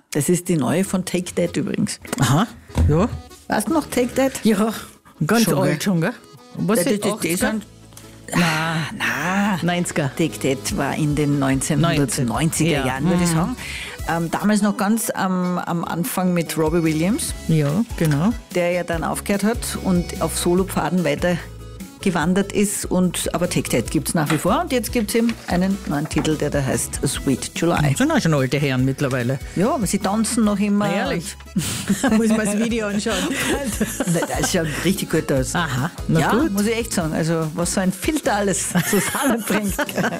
Das ist die neue von Take That übrigens. Aha, ja. Weißt du noch Take That? Ja, ganz Schon, alt schon, gell? Was ist Die 80er? sind... Na, 90er. Take That war in den 1990er Ja. Jahren, würde ich sagen. Damals noch ganz am Anfang mit Robbie Williams, Ja, genau. der ja dann aufgehört hat und auf Solopfaden weiter gewandert ist. Aber Take That gibt es nach wie vor. Und jetzt gibt es eben einen neuen Titel, der da heißt Sweet July. Das sind auch schon alte Herren mittlerweile. Ja, aber sie tanzen noch immer. Na, ehrlich. Muss man das Video anschauen. Das schaut richtig gut aus. Aha, na ja, gut. muss ich echt sagen. Also, was so ein Filter alles zusammenbringt.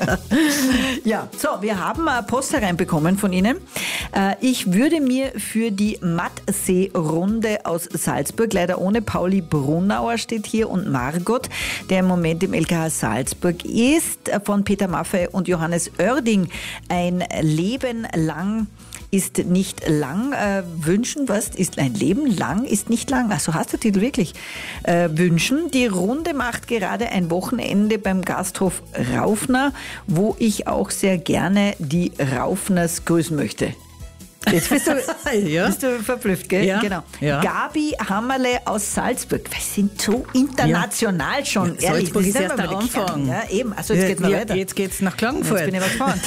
Ja, so, wir haben eine Post hereinbekommen von Ihnen. Ich würde mir für die Mattsee-Runde aus Salzburg, leider ohne Pauli Brunauer steht hier und Margot, der im Moment im LKH Salzburg ist, von Peter Maffay und Johannes Oerding, ein Leben lang ist nicht lang wünschen, was ist ein Leben lang ist nicht lang, ach so heißt der Titel wirklich, wünschen. Die Runde macht gerade ein Wochenende beim Gasthof Raufner, wo ich auch sehr gerne die Raufners grüßen möchte. Jetzt bist du verblüfft, gell? Ja. Genau. Ja. Gabi Hammerle aus Salzburg. Wir sind so international schon, Ja, ehrlich. Salzburg Das ist sind erst wir der mal Anfang. Ja, eben. Also jetzt geht's noch weiter. Jetzt geht's nach Jetzt Klagenfurt. bin ich mal gespannt.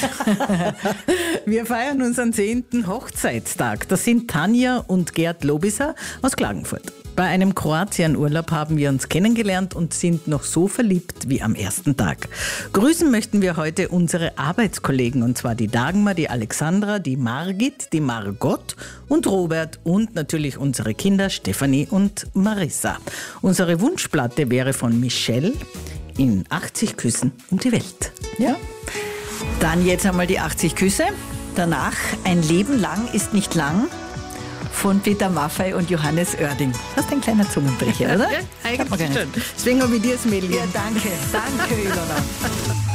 Wir feiern unseren 10. Hochzeitstag. Das sind Tanja und Gerd Lobiser aus Klagenfurt. Bei einem Kroatien-Urlaub haben wir uns kennengelernt und sind noch so verliebt wie am ersten Tag. Grüßen möchten wir heute unsere Arbeitskollegen, und zwar die Dagmar, die Alexandra, die Margit, die Margot und Robert und natürlich unsere Kinder Stefanie und Marissa. Unsere Wunschplatte wäre von Michelle in 80 Küssen um die Welt. Ja. Dann jetzt einmal die 80 Küsse. Danach ein Leben lang ist nicht lang von Peter Maffay und Johannes Oerding. Das ist ein kleiner Zungenbrecher, oder? Ja, eigentlich schon. Deswegen habe ich dir das Mail Ja, danke. Danke, Ilona.